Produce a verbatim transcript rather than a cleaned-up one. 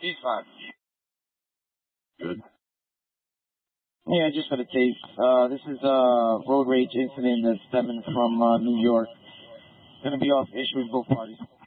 He's fine. Good. Yeah, just for the tape. Uh, this is a road rage incident that's stemming from uh, New York. Going to be off issue with both parties.